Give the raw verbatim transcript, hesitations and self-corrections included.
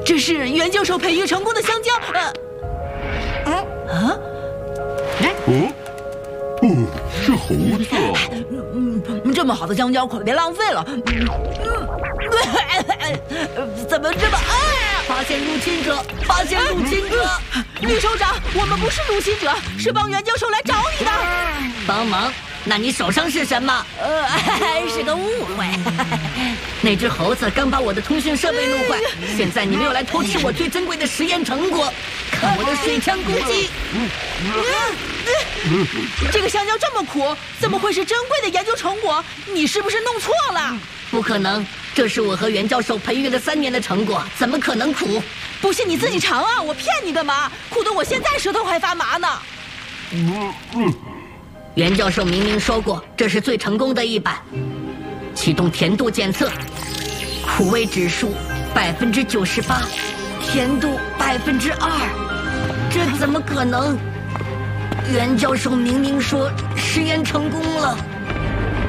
这是袁教授培育成功的香蕉。呃，嗯啊， 哦，哦，是猴子。 嗯嗯，这么好的香蕉可别浪费了。嗯嗯，怎么这么……啊！ 发现入侵者！发现入侵者！ 吕首长，我们不是入侵者，是帮袁教授来找你的。 帮忙？那你手上是什么？ 呃，是个误会。 那只猴子刚把我的通讯设备弄坏，现在你们又来偷吃我最珍贵的实验成果，看我的水枪攻击！ 这个香蕉这么苦，怎么会是珍贵的研究成果？你是不是弄错了？ 不可能，这是我和袁教授培育了三年的成果，怎么可能苦？ 不信你自己尝啊！我骗你干嘛？苦得我现在舌头还发麻呢。 袁教授明明说过，这是最成功的一版。启动甜度检测，苦味指数百分之九十八，甜度百分之二，这怎么可能？袁教授明明说实验成功了。